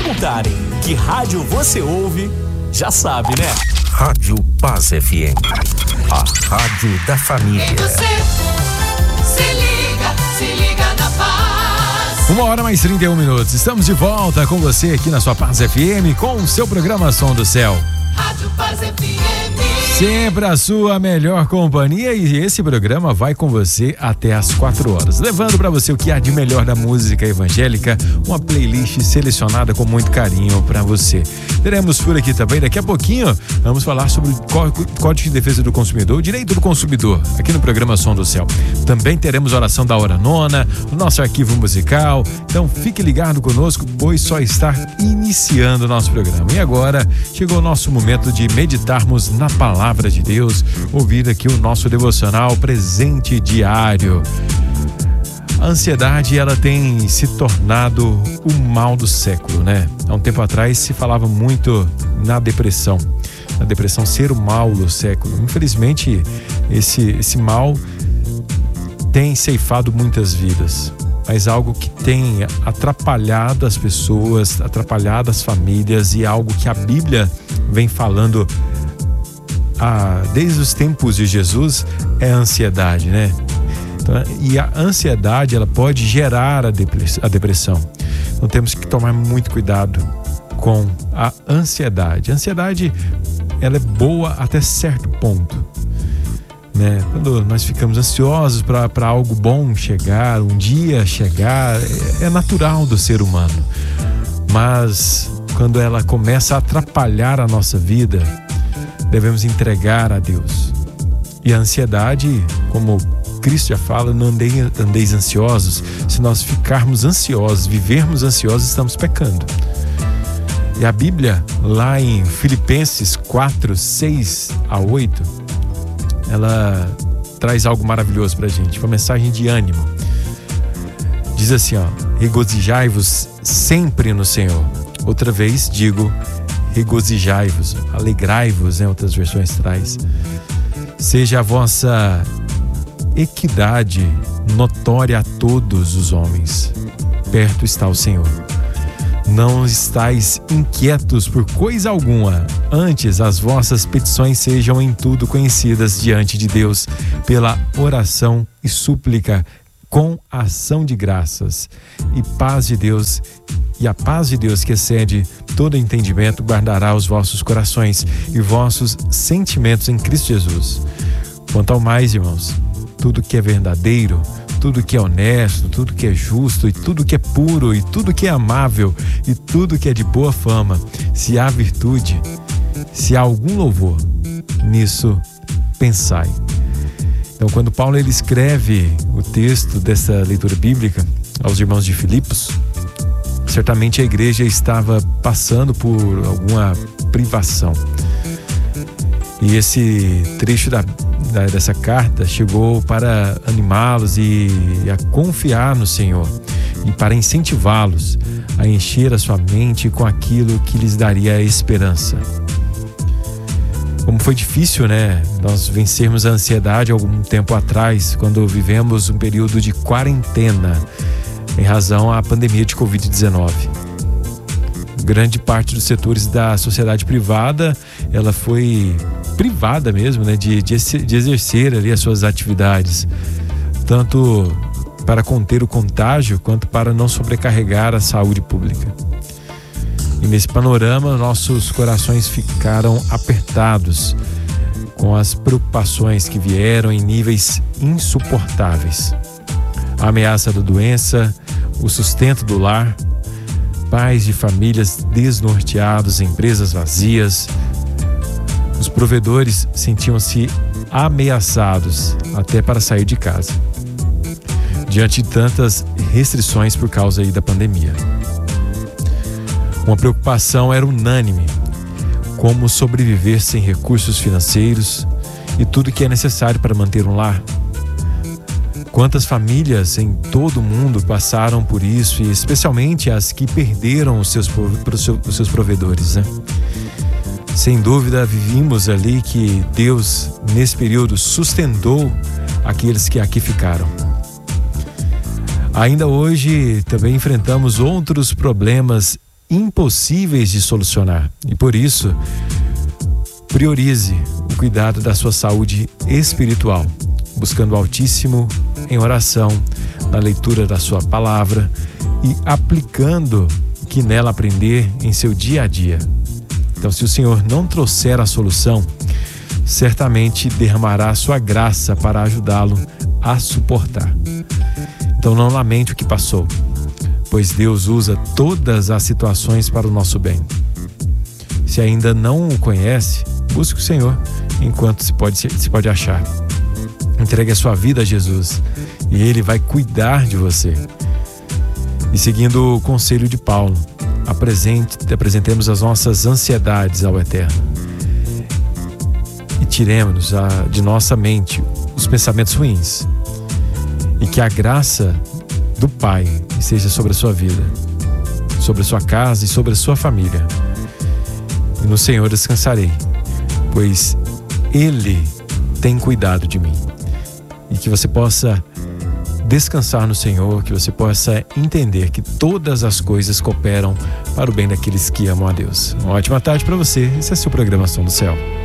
perguntarem que rádio você ouve, já sabe, né? Rádio Paz FM, a rádio da família. E você, se liga na Paz. 1h mais 31. Estamos de volta com você aqui na sua Paz FM com o seu programa Som do Céu. Rádio Paz FM. Sempre a sua melhor companhia, e esse programa vai com você até às 4 horas, levando para você o que há de melhor da música evangélica, uma playlist selecionada com muito carinho para você. Teremos por aqui também, daqui a pouquinho, vamos falar sobre o Código de Defesa do Consumidor, o direito do consumidor, aqui no programa Som do Céu. Também teremos a oração da hora nona, o nosso arquivo musical. Então fique ligado conosco, pois só está iniciando o nosso programa. E agora chegou o nosso momento de meditarmos na palavra de Deus, ouvir aqui o nosso devocional presente diário. A ansiedade, ela tem se tornado o mal do século, né? Há um tempo atrás se falava muito na depressão ser o mal do século. Infelizmente, esse mal tem ceifado muitas vidas, mas algo que tem atrapalhado as pessoas, atrapalhado as famílias, e algo que a Bíblia vem falando desde os tempos de Jesus é a ansiedade, né? Então, e a ansiedade, ela pode gerar a depressão. Então temos que tomar muito cuidado com a ansiedade. A ansiedade, ela é boa até certo ponto, né? Quando nós ficamos ansiosos para algo bom chegar, um dia chegar, é natural do ser humano. Mas quando ela começa a atrapalhar a nossa vida, devemos entregar a Deus. E a ansiedade, como Cristo já fala, não andeis ansiosos. Se nós ficarmos ansiosos, vivermos ansiosos, estamos pecando. E a Bíblia, lá em Filipenses 4, 6 a 8, ela traz algo maravilhoso pra gente, uma mensagem de ânimo. Diz assim, regozijai-vos sempre no Senhor. Outra vez digo, regozijai-vos, alegrai-vos, né? Outras versões traz. Seja a vossa equidade notória a todos os homens. Perto está o Senhor. Não estais inquietos por coisa alguma, antes as vossas petições sejam em tudo conhecidas diante de Deus, pela oração e súplica, com ação de graças. E paz de Deus, e a paz de Deus, que excede todo entendimento, guardará os vossos corações e vossos sentimentos em Cristo Jesus. Quanto ao mais, irmãos, tudo que é verdadeiro, tudo que é honesto, tudo que é justo, e tudo que é puro, e tudo que é amável, e tudo que é de boa fama, se há virtude, se há algum louvor, nisso pensai. Então, quando Paulo ele escreve o texto dessa leitura bíblica aos irmãos de Filipos, certamente a igreja estava passando por alguma privação. E esse trecho dessa carta chegou para animá-los e a confiar no Senhor, e para incentivá-los a encher a sua mente com aquilo que lhes daria esperança. Como foi difícil, né? Nós vencermos a ansiedade algum tempo atrás, quando vivemos um período de quarentena em razão à pandemia de Covid-19. Grande parte dos setores da sociedade privada, ela foi privada mesmo, né? De exercer ali as suas atividades, tanto para conter o contágio, quanto para não sobrecarregar a saúde pública. E nesse panorama, nossos corações ficaram apertados com as preocupações que vieram em níveis insuportáveis. A ameaça da doença, o sustento do lar, pais de famílias desnorteados, empresas vazias. Os provedores sentiam-se ameaçados até para sair de casa, diante de tantas restrições por causa aí da pandemia. Uma preocupação era unânime: como sobreviver sem recursos financeiros e tudo que é necessário para manter um lar. Quantas famílias em todo o mundo passaram por isso, e especialmente as que perderam os seus provedores, né? Sem dúvida, vimos ali que Deus, nesse período, sustentou aqueles que aqui ficaram. Ainda hoje, também enfrentamos outros problemas impossíveis de solucionar. E por isso, priorize o cuidado da sua saúde espiritual, buscando o Altíssimo em oração, na leitura da sua palavra e aplicando o que nela aprender em seu dia a dia. Então, se o Senhor não trouxer a solução, certamente derramará a sua graça para ajudá-lo a suportar. Então, não lamente o que passou, pois Deus usa todas as situações para o nosso bem. Se ainda não o conhece, busque o Senhor enquanto se pode achar. Entregue a sua vida a Jesus e Ele vai cuidar de você. E seguindo o conselho de Paulo, apresentemos as nossas ansiedades ao Eterno e tiremos de nossa mente os pensamentos ruins, e que a graça do Pai esteja sobre a sua vida, sobre a sua casa e sobre a sua família. E no Senhor descansarei, pois Ele tem cuidado de mim. E que você possa descansar no Senhor, que você possa entender que todas as coisas cooperam para o bem daqueles que amam a Deus. Uma ótima tarde para você. Esse é o seu programa Som do Céu.